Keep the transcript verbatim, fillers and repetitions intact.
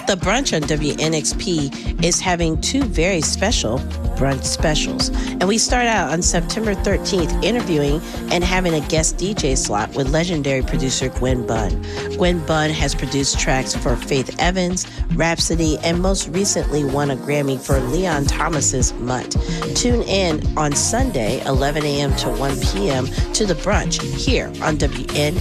The Brunch on W N X P is having two very special brunch specials. And we start out on September thirteenth interviewing and having a guest D J slot with legendary producer Gwen Bunn. Gwen Bunn has produced tracks for Faith Evans, Rhapsody, and most recently won a Grammy for Leon Thomas's Mutt. Tune in on Sunday, eleven a.m. to one p.m. to The Brunch here on W N